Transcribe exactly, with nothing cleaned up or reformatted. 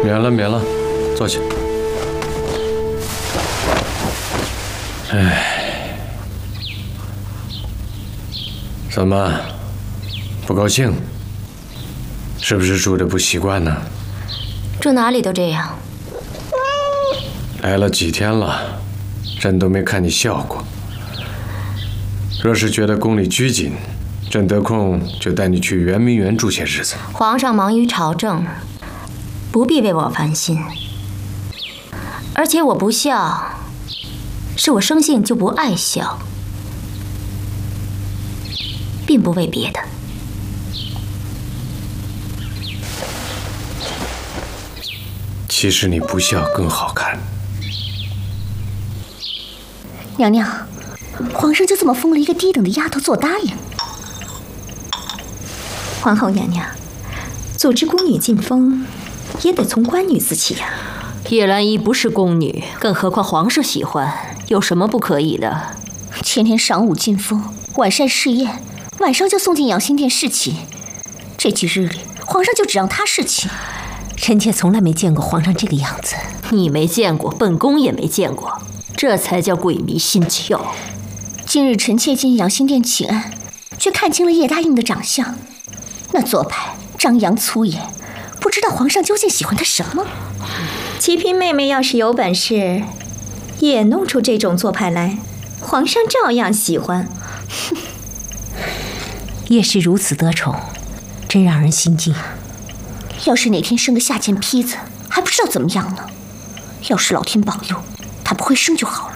免了，免了，坐下。哎，怎么，不高兴？是不是住的不习惯呢？ 住哪里都这样。 来了几天了，朕都没看你笑过。若是觉得宫里拘谨，朕得空就带你去圆明园住些日子。 皇上忙于朝政，不必为我烦心。而且我不笑，是我生性就不爱笑，并不为别的。 其实你不笑更好看。 娘娘，皇上就这么封了一个低等的丫头做答应。 皇后娘娘，组织宫女进封，也得从官女做起呀。 叶澜依不是宫女，更何况皇上喜欢，有什么不可以的？ 天天晌午进封，晚膳试宴，晚上就送进养心殿侍寝。这几日里，皇上就只让她侍寝。 臣妾从来没见过皇上这个样子。 你没见过，本宫也没见过，这才叫鬼迷心窍。 今日臣妾进养心殿请安，却看清了叶答应的长相。那做派张扬粗野，不知道皇上究竟喜欢他什么。 齐嫔妹妹要是有本事，也弄出这种做派来，皇上照样喜欢。 叶氏如此得宠，真让人心惊。 要是哪天生个下贱坯子，还不知道怎么样呢。要是老天保佑，她不会生就好了。